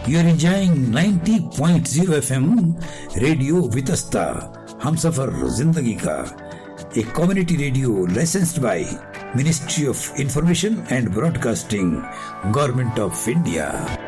You are enjoying 90.0 FM radio Vitasta, हम सफर जिंदगी का एक community radio licensed by ministry of information and broadcasting, government of India.